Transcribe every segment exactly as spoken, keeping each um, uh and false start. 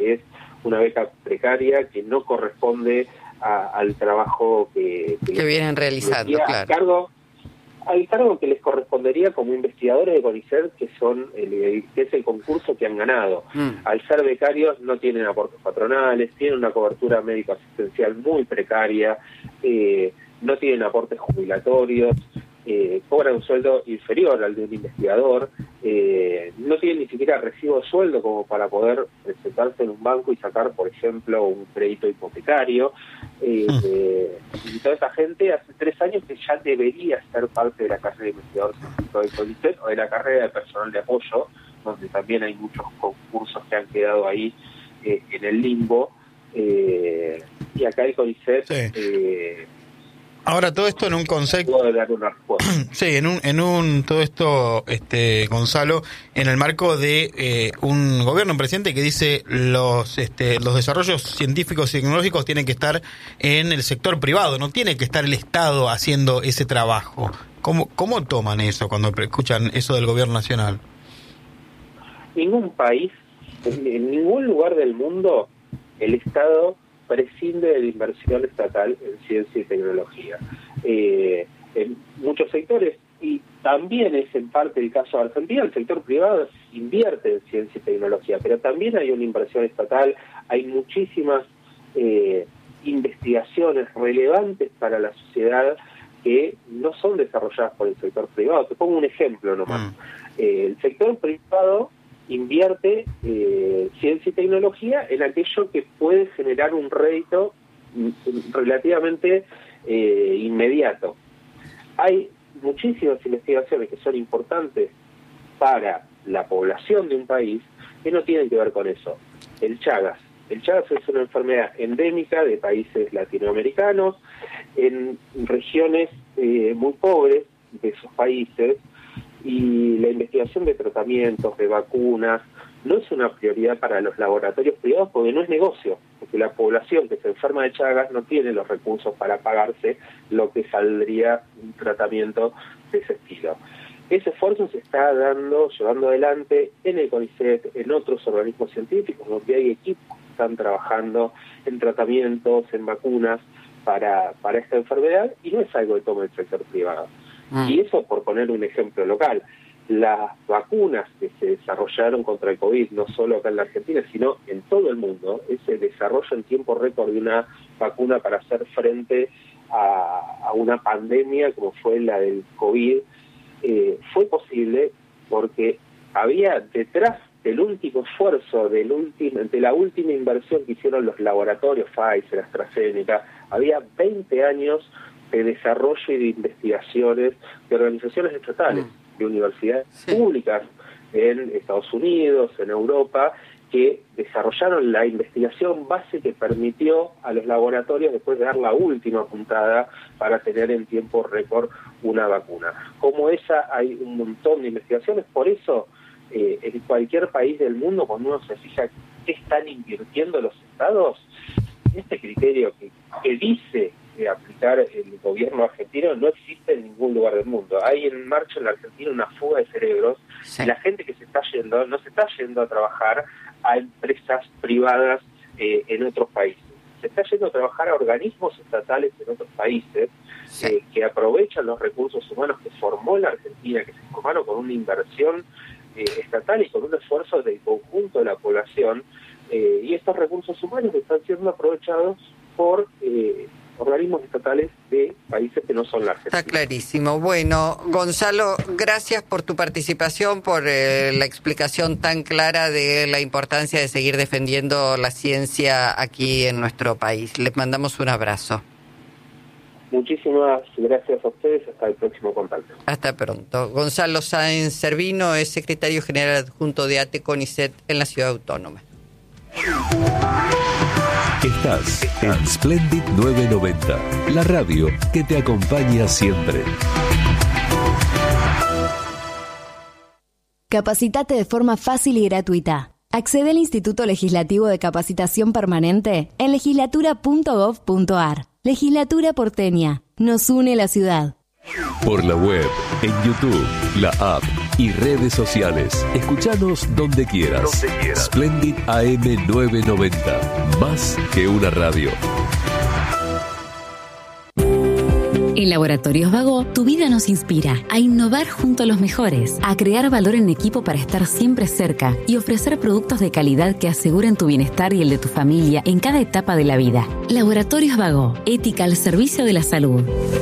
que es una beca precaria que no corresponde a, al trabajo que, que, que vienen realizando, claro. Al cargo, al cargo que les correspondería como investigadores de CONICET, que son el, que es el concurso que han ganado. Mm. Al ser becarios no tienen aportes patronales, tienen una cobertura médico-asistencial muy precaria, eh, no tienen aportes jubilatorios, eh, cobran un sueldo inferior al de un investigador, eh, no tienen ni siquiera recibo de sueldo como para poder presentarse en un banco y sacar, por ejemplo, un crédito hipotecario. Eh, mm. eh, y toda esa gente hace tres años que ya debería ser parte de la carrera de investigador científico del CONICET o de la carrera de personal de apoyo, donde también hay muchos concursos que han quedado ahí eh, en el limbo. Eh, y acá el CONICET... Sí. Eh, Ahora, todo esto en un concepto... Sí, en un, en un todo esto, este Gonzalo, en el marco de eh, un gobierno, un presidente que dice los este, los desarrollos científicos y tecnológicos tienen que estar en el sector privado, no tiene que estar el Estado haciendo ese trabajo. ¿Cómo, cómo toman eso cuando escuchan eso del gobierno nacional? Ningún país, en ningún lugar del mundo, el Estado prescinde de la inversión estatal en ciencia y tecnología. Eh, en muchos sectores, y también es en parte el caso de Argentina, el sector privado invierte en ciencia y tecnología, pero también hay una inversión estatal, hay muchísimas eh, investigaciones relevantes para la sociedad que no son desarrolladas por el sector privado. Te pongo un ejemplo nomás. Mm. Eh, el sector privado invierte eh, ciencia y tecnología en aquello que puede generar un rédito relativamente eh, inmediato. Hay muchísimas investigaciones que son importantes para la población de un país que no tienen que ver con eso. El Chagas. El Chagas es una enfermedad endémica de países latinoamericanos, en regiones eh, muy pobres de esos países, y la investigación de tratamientos, de vacunas, no es una prioridad para los laboratorios privados porque no es negocio, porque la población que se enferma de Chagas no tiene los recursos para pagarse lo que saldría un tratamiento de ese estilo. Ese esfuerzo se está dando, llevando adelante en el CONICET, en otros organismos científicos, donde hay equipos que están trabajando en tratamientos, en vacunas para, para esta enfermedad, y no es algo que toma el sector privado. Mm. Y eso por poner un ejemplo local. Las vacunas que se desarrollaron contra el COVID, no solo acá en la Argentina, sino en todo el mundo, ese desarrollo en tiempo récord de una vacuna para hacer frente a, a una pandemia como fue la del COVID, eh, fue posible porque había detrás del último esfuerzo, del último, de la última inversión que hicieron los laboratorios Pfizer, AstraZeneca, había veinte años de desarrollo y de investigaciones de organizaciones estatales, mm. de universidades sí. públicas en Estados Unidos, en Europa, que desarrollaron la investigación base que permitió a los laboratorios después de dar la última puntada para tener en tiempo récord una vacuna. Como esa hay un montón de investigaciones, por eso eh, en cualquier país del mundo, cuando uno se fija qué están invirtiendo los estados, este criterio que, que dice de aplicar el gobierno argentino no existe en ningún lugar del mundo. Hay en marcha en la Argentina una fuga de cerebros, sí. y la gente que se está yendo no se está yendo a trabajar a empresas privadas eh, en otros países. Se está yendo a trabajar a organismos estatales en otros países, sí. eh, que aprovechan los recursos humanos que formó la Argentina, que se formaron con una inversión eh, estatal y con un esfuerzo del conjunto de la población, eh, y estos recursos humanos están siendo aprovechados por eh, organismos estatales de países que no son la Argentina. Está clarísimo. Bueno, Gonzalo, gracias por tu participación, por eh, la explicación tan clara de la importancia de seguir defendiendo la ciencia aquí en nuestro país. Les mandamos un abrazo. Muchísimas gracias a ustedes. Hasta el próximo contacto. Hasta pronto. Gonzalo Sáenz Cervino es secretario general adjunto de A T E CONICET en la Ciudad Autónoma. Estás en Splendid nueve noventa, la radio que te acompaña siempre. Capacitate de forma fácil y gratuita. Accede al Instituto Legislativo de Capacitación Permanente en legislatura punto gov punto ar. Legislatura porteña. Nos une la ciudad. Por la web, en YouTube, la app y redes sociales. Escuchanos donde quieras. Donde quieras. Splendid A M novecientos noventa. Más que una radio. En Laboratorios Vago, tu vida nos inspira a innovar junto a los mejores, a crear valor en equipo para estar siempre cerca y ofrecer productos de calidad que aseguren tu bienestar y el de tu familia en cada etapa de la vida. Laboratorios Vago, ética al servicio de la salud.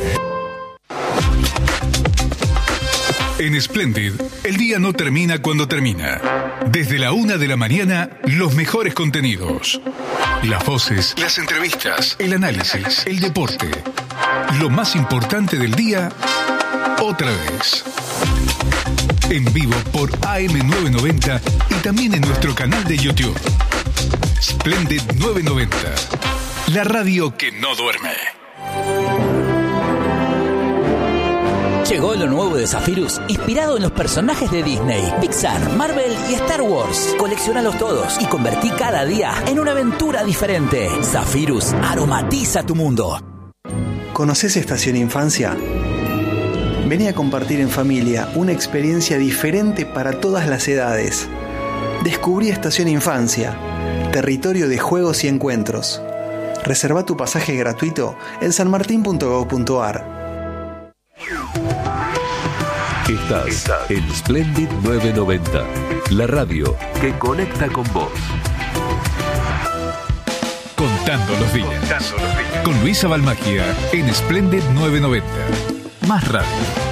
En Splendid, el día no termina cuando termina. Desde la una de la mañana, los mejores contenidos. Las voces, las entrevistas, el análisis, el deporte. Lo más importante del día, otra vez. En vivo por A M novecientos noventa y también en nuestro canal de YouTube. Splendid novecientos noventa. La radio que no duerme. Llegó lo nuevo de Zephyrus, inspirado en los personajes de Disney, Pixar, Marvel y Star Wars. Colecciónalos todos y convertí cada día en una aventura diferente. Zephyrus aromatiza tu mundo. ¿Conoces Estación Infancia? Vení a compartir en familia una experiencia diferente para todas las edades. Descubrí Estación Infancia, territorio de juegos y encuentros. Reserva tu pasaje gratuito en sanmartin punto gob punto ar. Estás, Estás en Splendid novecientos noventa, la radio que conecta con vos. Contando los días. Contando los días. Con Luisa Balmagia en Splendid novecientos noventa. Más radio.